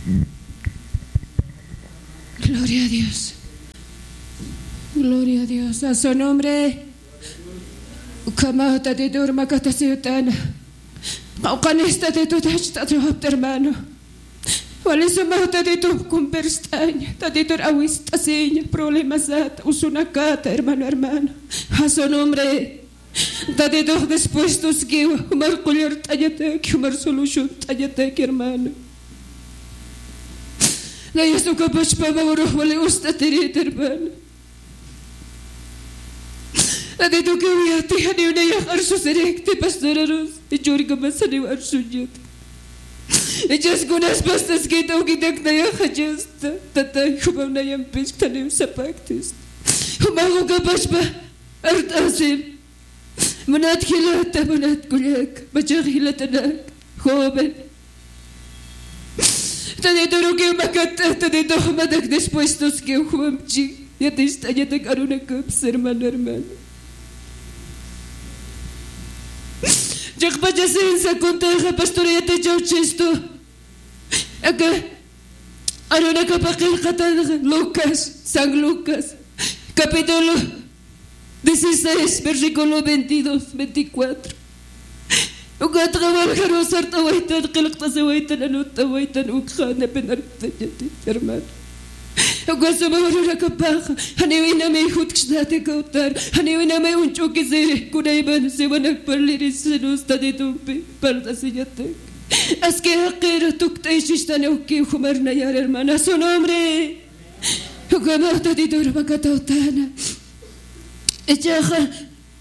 Gloria a Dios. Gloria a Dios. A su nombre. Ukamata de durma katasiutana. Paukanista de tu tachta hermano. Wala sumauta de tu converstaña. Taditor awista seña. Problemas at usunakata hermano. A su nombre. Taditor después tus giwa. Humar color tallatek. Humar solution tallatek hermano. La yesu kapach pamauruh wala usta tirit hermano. Taditor kawiyati hani unayak arso serekte pastorarus. Ijuri kamasani wa arso jyot. Ijas gunas pastas kita ugidak na yang hajasta. Tatay humaw na yang pisk tanim sa paktis. Humaw kapach pa art asim. Manat hilata manat kulak. Bajak hilatanak. Joven. Taditor ugi makata. Taditor humadak dispuestos que humamchi. Yatista yatak arunakaps hermano. Jak pajasin sa konteja pastoria te chauchesto. Acá arona kapakil katan Lucas, San Lucas, capítulo 16, versículo 22, 24. Uga trabajar sarta waitan qilqta sawaitan anutta waitan ukha na penartayati hermano. Uga sumawara kapaja haniwina me hutkshtate kautar haniwina me unchuki se kunaiban se wanak parliris senusta de tumpi partasiyate. Es que aquero tuktaishistane uki humarna yar hermana su nombre. Uga mauta de durma katautana. Echaja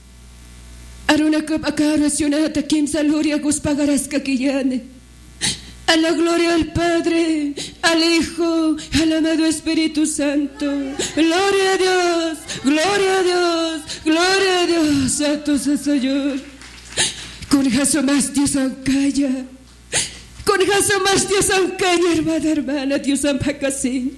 aruna kap akaracionata kim saluria guspagaraska kiyane. A la gloria al Padre, al Hijo, al amado Espíritu Santo. Gloria a Dios, gloria a Dios, gloria a Dios, Santo Señor. Con Jesús más Dios ancalla. Con Jesús más Dios ancalla, hermana, Dios ampacasin.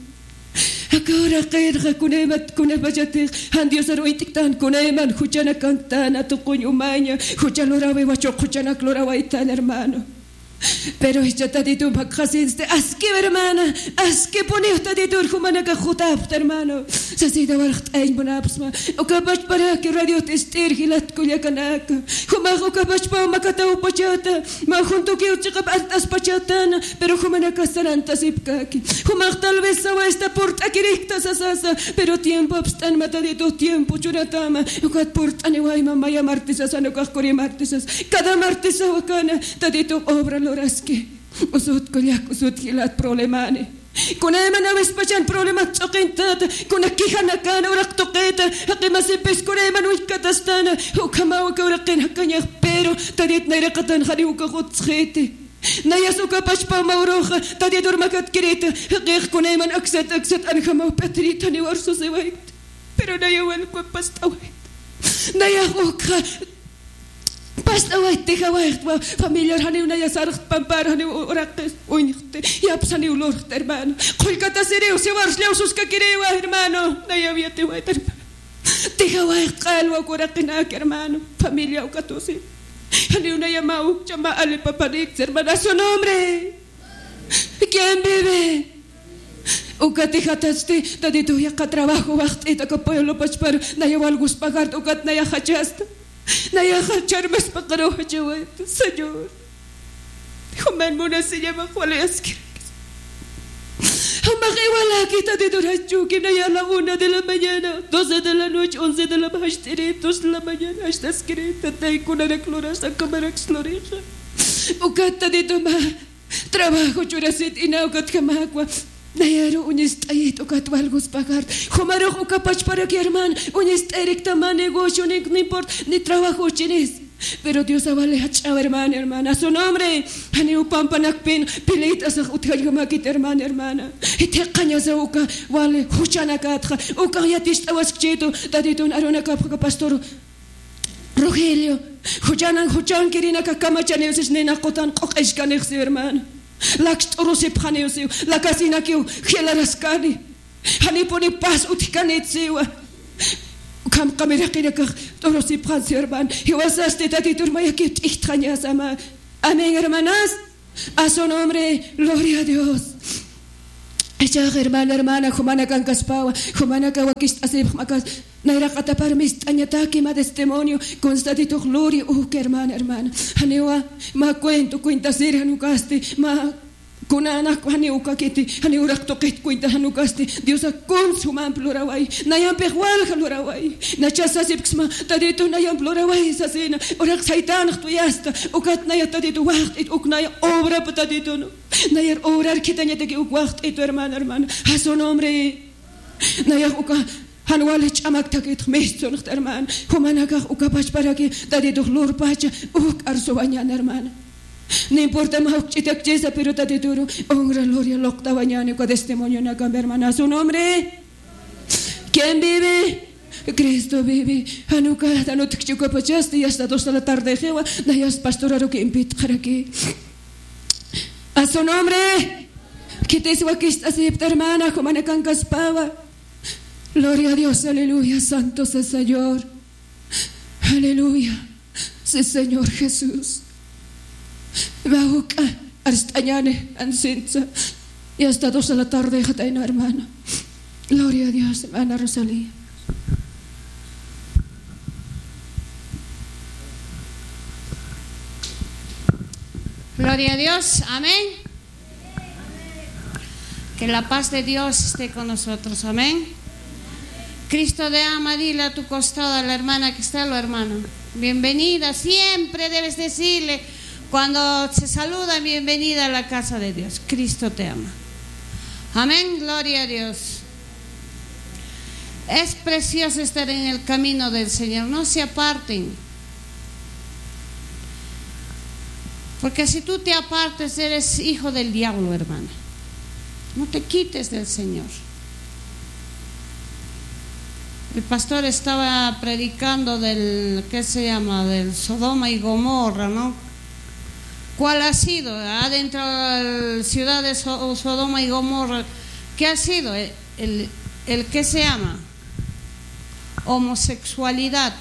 Ahora querga kunemat kunebajatir han Dios aroitiktan kuneman huchana cantana tu kunyumanya huchalora wacho huchana clora waitan hermano. Pero ella tadito bakhasinste aski hermana aski pone tadito humana ka khutab hermano sasida waqt ay munabsma ukabach para que radio testir hilat kulyakanak huma ukabach pa makataw pachata ma junto que uchqab altas pachatana pero humana ka saranta sipkaki huma tal vez sawa esta porta kirikta sasasa pero tiempo abstan matadito tiempo churatama ukat portani waima maya martisas anokakori martisas cada martisa wakana tadito obra Oraski, usut kolyak usut hilat problemane. Kuna emana vespachan problemat soqintat, kuna kihanakana urak toqeta, haqima sipis kuna emanu ikatastana, ukama ukauraqin hakanya pero tadit nairaqatan khali ukakhutskete. Nayasuka pashpa mauroja, tadit urmakat kirita, haqih kuna eman aksat ankhama patrita ni warsu sewait. Pero nayawan ko pastawait. Nayakukha Basta wait teha wait familiar hani una yasar pampar hani orakes uñte yapsani ulor hermano kolkata sereo se varsleu sus ka kirewa hermano nayaviate wait teha wait qalwa korakina hermano familia ukatosi hani una yamau chama ale paparik hermano su nombre quién vive ukatihataste tadito yaka trabajo waqt eta ka pueblo pachpar nayawal gus pagar ukat nayahachasta Naya charmes pakaro hajawat, Señor. Human muna se llama Jualeski. Makiwala kita de Dorachu, que naya a la 1 de la mañana, 12 de la noche, 11 de la mañana, 2 de la mañana, hasta escrita, taikuna de cloras, a cámara explorija. Ukata de toma, trabajo churasit inaukat kamakwa. Nayaro unistayit ukat walgus pagar. Humaro ukapach para que hermano, unistarik tama negocio ni import ni trabajo chines. Pero Dios avale hachao hermana, su nombre. Hani upampanakpin pilitas utkayamakit hermana. Iteqanya sa uka wale huchanakatja. Uka yatish tawaskchito taditun arona kapka pastor Rogelio. Huchan kirina kakamachaneusis nena kotan kokeshkanexi hermano. Laktorose praneusiu, la casina que gelaraskani. Hani poni pas utkanetsewa. Kam kamerakina ka torose pransi herman. He was este tatitur mayakit extrañas ama. Amén hermanas. A su nombre, gloria a Dios. Echa hermana, jomana cancaspawa, jomana cahuaquist asip macas, naira cataparmis, tañataki, ma testimonio, constatito gloria, que hermana, hanewa, ma cuenta seria, nucasti, ma kunana, haneuka kiti, haneurak toquet cuenta hanukasti, Dios a consuman pluraway, nayam pejual haluraway, nachasasipxma, tadito nayam pluraway, sasina, orak saitan, tuyasta, ukat nayatadito wacht, uknaya obra patadito no. Nayar orar kitanya te que uquacht tu hermana a su nombre nayar uka hanwal chamak takit mesto nicht hermana humanaka uka pach para que tadi doch lor pacha arso bañana hermana no importa más chitak chesa pero tadi duro honra gloria lokta bañana con testimonio na hermana a su nombre. ¿Quién vive? Cristo vive. Hanuka tanot chico pachaste y hasta 2 de la tarde jewa nayas pastoraro que impit para que a su nombre, que te suba que estás hermana, como ana cancaspawa. Gloria a Dios, aleluya, santo es el Señor. Aleluya, sí, Señor Jesús. Bajuca, arstañane, ansinza, y hasta 2 de la tarde, jataina hermana. Gloria a Dios, hermana Rosalía. Gloria a Dios, amén. Que la paz de Dios esté con nosotros, amén. Cristo te ama, dile a tu costado a la hermana que está, la hermana. Bienvenida, siempre debes decirle cuando se saluda, bienvenida a la casa de Dios. Cristo te ama. Amén, gloria a Dios. Es precioso estar en el camino del Señor, no se aparten. Porque si tú te apartes, eres hijo del diablo, hermana. No te quites del Señor. El pastor estaba predicando del, ¿qué se llama? Del Sodoma y Gomorra, ¿no? ¿Cuál ha sido? Adentro de la ciudad de Sodoma y Gomorra, ¿qué ha sido? El ¿qué se llama? Homosexualidad.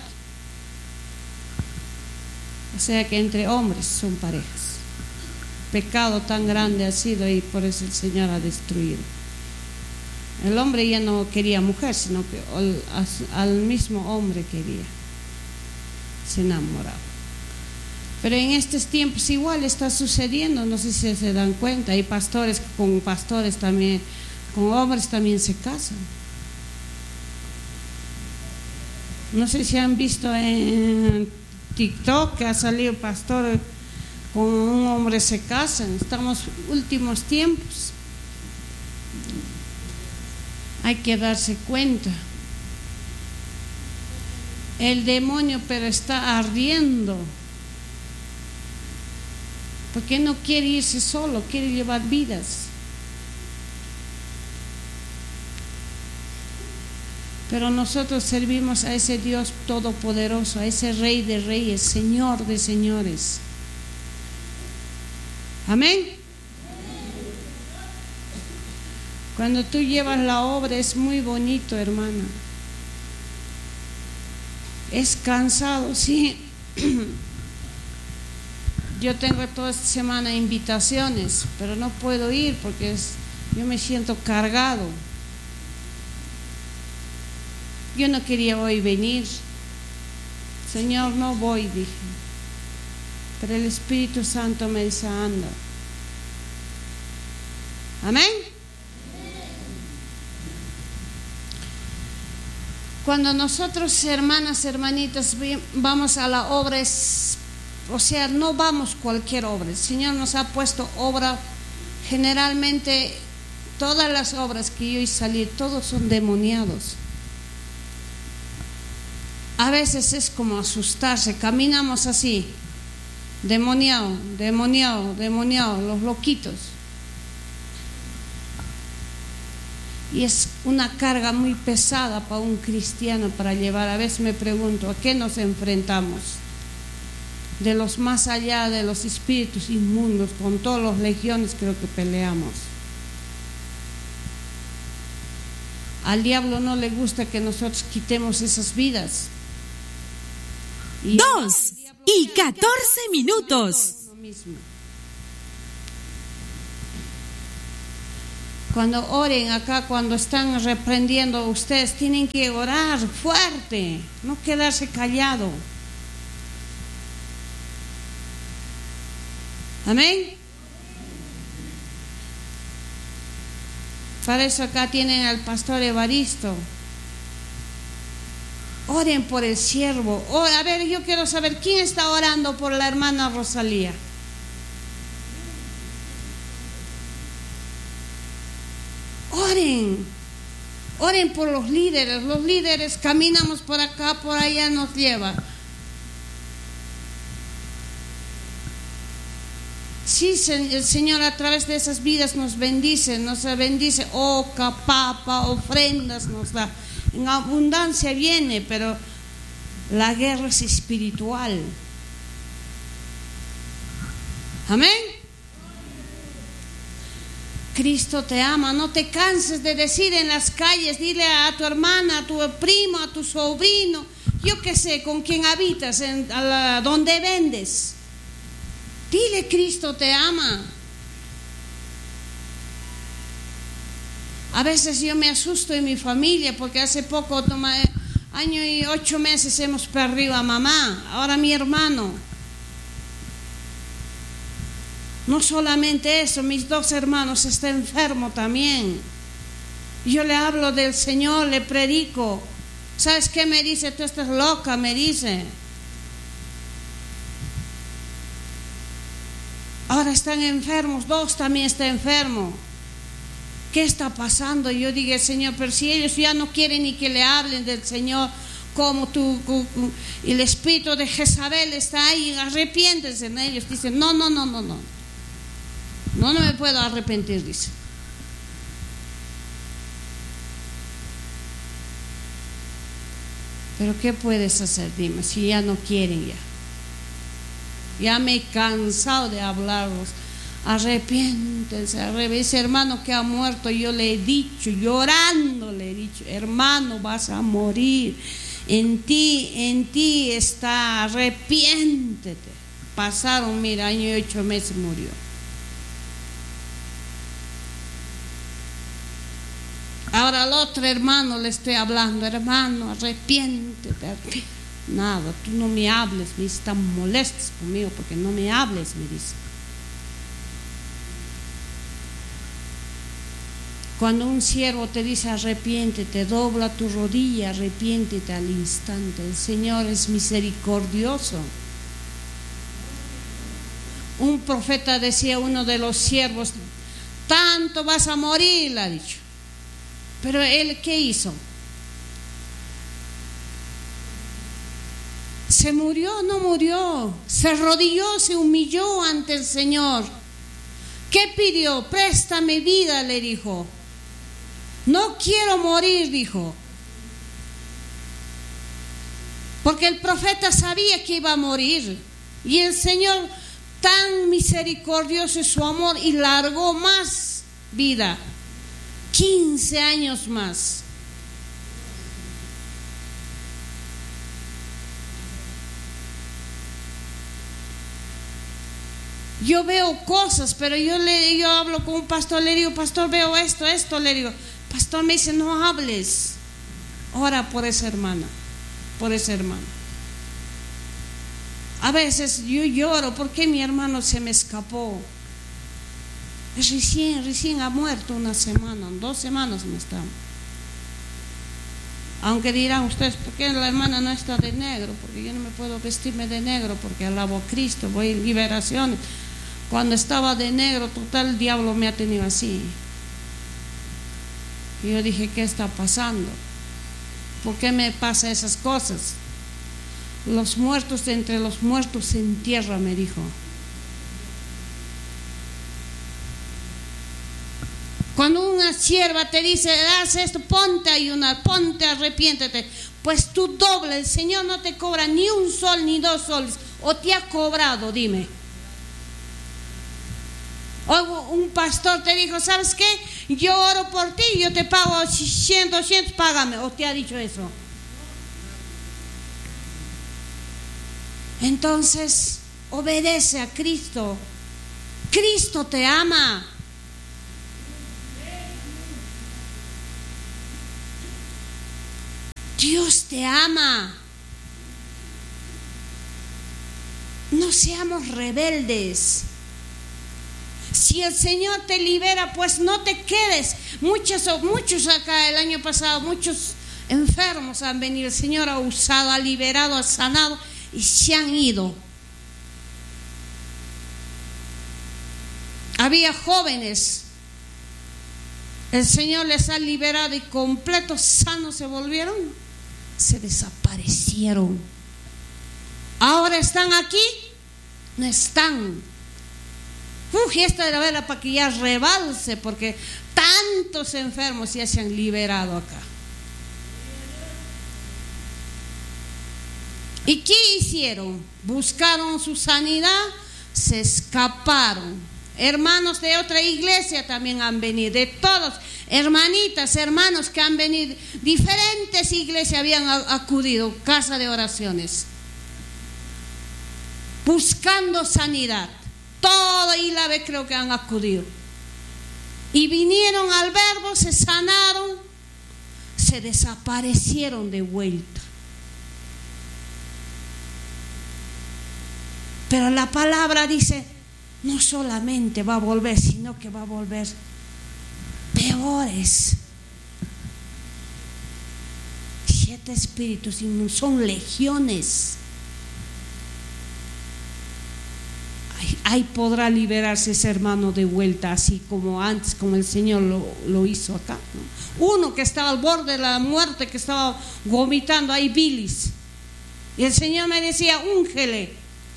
O sea que entre hombres son parejas. Pecado tan grande ha sido y por eso el Señor ha destruido. El hombre ya no quería mujer, sino que al mismo hombre quería. Se enamoraba. Pero en estos tiempos igual está sucediendo, no sé si se dan cuenta. Hay pastores con pastores también, con hombres también se casan. No sé si han visto en TikTok que ha salido pastor con un hombre se casan. Estamos últimos tiempos. Hay que darse cuenta. El demonio pero está ardiendo. Porque no quiere irse solo, quiere llevar vidas. Pero nosotros servimos a ese Dios todopoderoso, a ese Rey de reyes, Señor de señores. Amén. Cuando tú llevas la obra es muy bonito, hermana. Es cansado, sí. Yo tengo toda esta semana invitaciones, pero no puedo ir porque yo me siento cargado. Yo no quería hoy venir. Señor, no voy, dije. Pero el Espíritu Santo me dice, anda. Amén. Cuando nosotros, hermanas, hermanitas, vamos a la obra, o sea, no vamos cualquier obra. El Señor nos ha puesto obra, generalmente todas las obras que yo hice salir, todos son demoniados. A veces es como asustarse, caminamos así, demoniado, los loquitos. Y es una carga muy pesada para un cristiano para llevar. A veces me pregunto, ¿a qué nos enfrentamos? De los más allá, de los espíritus inmundos, con todas las legiones creo que peleamos. Al diablo no le gusta que nosotros quitemos esas vidas. 2:14. Cuando oren acá, cuando están reprendiendo, ustedes tienen que orar fuerte, no quedarse callado. Amén. Para eso acá tienen al pastor Evaristo. Oren por el siervo. A ver, yo quiero saber quién está orando por la hermana Rosalía. Oren por los líderes caminamos por acá, por allá nos lleva. Sí, el Señor a través de esas vidas nos bendice, oca, papa, ofrendas nos da. En abundancia viene, pero la guerra es espiritual. Amén. Cristo te ama, no te canses de decir en las calles, dile a tu hermana, a tu primo, a tu sobrino, yo qué sé, con quien habitas, donde vendes. Dile, Cristo te ama. A veces yo me asusto en mi familia porque hace poco, año y 8 meses hemos perdido a mamá, ahora mi hermano. No solamente eso, mis 2 hermanos están enfermos también. Yo le hablo del Señor, le predico. ¿Sabes qué me dice? Tú estás loca, me dice. Ahora están enfermos, 2 también están enfermos. ¿Qué está pasando? Y yo dije, Señor, pero si ellos ya no quieren ni que le hablen del Señor, como tú, el espíritu de Jezabel está ahí, arrepiéntense en ellos. Dicen, no me puedo arrepentir, dice. Pero ¿qué puedes hacer? Dime, si ya no quieren ya. Ya me he cansado de hablarlos. Arrepiéntense, ese hermano que ha muerto, yo le he dicho, llorando le he dicho, hermano, vas a morir. En ti está, arrepiéntete. Pasaron, mira, año y 8 meses murió. Ahora al otro hermano le estoy hablando, hermano, arrepiéntete. Nada, tú no me hables, me dice, tan molestos conmigo porque no me hables, me dice. Cuando un siervo te dice arrepiéntete, dobla tu rodilla, arrepiéntete al instante. El Señor es misericordioso. Un profeta decía a uno de los siervos, tanto vas a morir, le ha dicho. Pero él, ¿qué hizo? ¿Se murió? No murió. Se arrodilló, se humilló ante el Señor. ¿Qué pidió? Préstame vida, le dijo. No quiero morir, dijo. Porque el profeta sabía que iba a morir. Y el Señor, tan misericordioso es su amor, y largó más vida. 15 años más. Yo veo cosas, pero yo hablo con un pastor, le digo, pastor, veo esto, le digo, pastor, me dice, no hables, ora por esa hermana, por ese hermano. A veces yo lloro porque mi hermano se me escapó. Recién ha muerto 1 semana, 2 semanas me está. Aunque dirán ustedes, ¿por qué la hermana no está de negro? Porque yo no me puedo vestirme de negro porque alabo a Cristo, voy en liberaciones. Cuando estaba de negro, total, el diablo me ha tenido así. Y yo dije, ¿qué está pasando? ¿Por qué me pasa esas cosas? Los muertos, entre los muertos se entierra, me dijo. Cuando una sierva te dice, haz esto, ponte a ayunar, ponte, arrepiéntete, pues tú doble, el Señor no te cobra ni 1 sol ni 2 soles, o te ha cobrado, dime. O un pastor te dijo, ¿sabes qué? Yo oro por ti, yo te pago 100, 200, págame, o te ha dicho eso. Entonces, obedece a Cristo. Cristo te ama. Dios te ama. No seamos rebeldes. Si el Señor te libera, pues no te quedes. Muchos acá el año pasado, muchos enfermos han venido. El Señor ha usado, ha liberado, ha sanado y se han ido. Había jóvenes, el Señor les ha liberado y completos sanos se volvieron, se desaparecieron. Ahora están aquí, no están. Y esta de la vela para que ya rebalse, porque tantos enfermos ya se han liberado acá. ¿Y qué hicieron? Buscaron su sanidad, se escaparon. Hermanos de otra iglesia también han venido, de todos, hermanitas, hermanos que han venido, diferentes iglesias habían acudido, casa de oraciones, buscando sanidad. Todo Ilave creo que han acudido. Y vinieron al verbo, se sanaron, se desaparecieron de vuelta. Pero la palabra dice, no solamente va a volver, sino que va a volver peores. 7 espíritus son legiones. Ahí podrá liberarse ese hermano de vuelta, así como antes, como el Señor lo hizo acá, ¿no? Uno que estaba al borde de la muerte, que estaba vomitando ahí bilis, y el Señor me decía, úngele,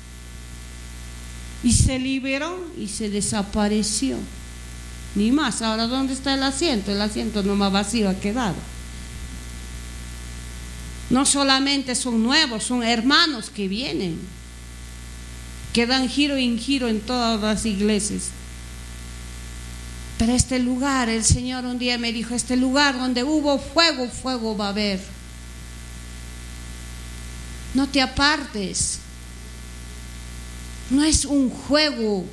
y se liberó y se desapareció. Ni más. Ahora, ¿dónde está el asiento? El asiento nomás vacío ha quedado. No solamente son nuevos, son hermanos que vienen, que dan giro en giro en todas las iglesias. Pero este lugar, el Señor un día me dijo, este lugar donde hubo fuego, fuego va a haber. No te apartes. No es un juego.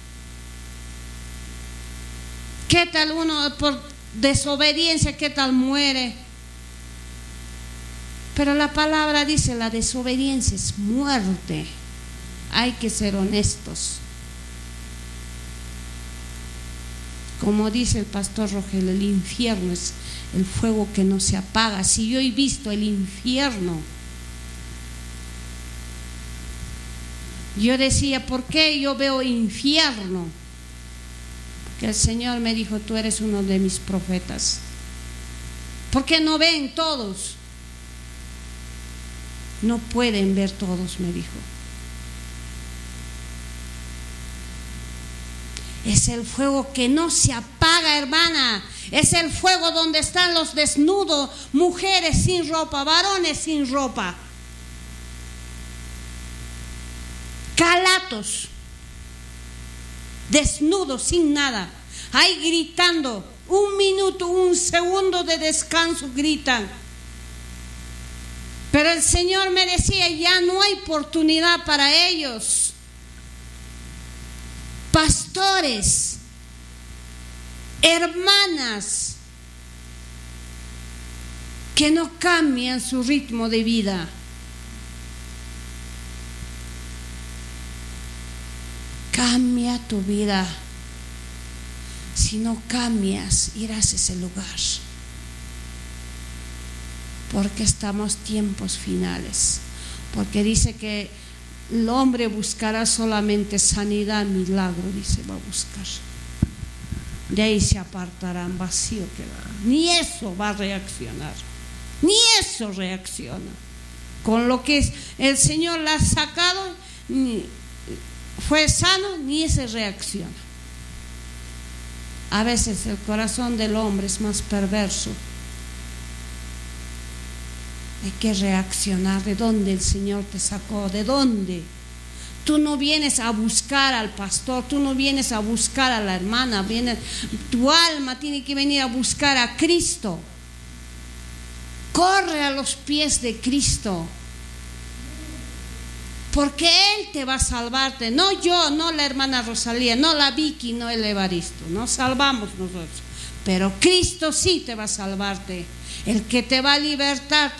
¿Qué tal uno por desobediencia, qué tal muere? Pero la palabra dice, la desobediencia es muerte. Hay que ser honestos. Como dice el pastor Rogelio, el infierno es el fuego que no se apaga. Si yo he visto el infierno, yo decía, ¿por qué yo veo infierno? Porque el Señor me dijo, tú eres uno de mis profetas. ¿Por qué no ven todos? No pueden ver todos, me dijo. Es el fuego que no se apaga, hermana. Es el fuego donde están los desnudos, mujeres sin ropa, varones sin ropa, calatos, desnudos, sin nada, ahí gritando, 1 minuto, 1 segundo de descanso gritan. Pero el Señor me decía, ya no hay oportunidad para ellos. Pastores, hermanas que no cambian su ritmo de vida. Cambia tu vida. Si no cambias, irás a ese lugar. Porque estamos tiempos finales. Porque dice que el hombre buscará solamente sanidad, milagro, dice, va a buscar. De ahí se apartarán, vacío quedará. Ni eso va a reaccionar. Ni eso reacciona. Con lo que el Señor la ha sacado, fue sano, ni ese reacciona. A veces el corazón del hombre es más perverso. Hay que reaccionar. ¿De dónde el Señor te sacó? ¿De dónde? Tú no vienes a buscar al pastor, tú no vienes a buscar a la hermana, tu alma tiene que venir a buscar a Cristo. Corre a los pies de Cristo, porque Él te va a salvarte. No yo, no la hermana Rosalía, no la Vicky, no el Evaristo. Nos salvamos nosotros, pero Cristo sí te va a salvarte. El que te va a libertar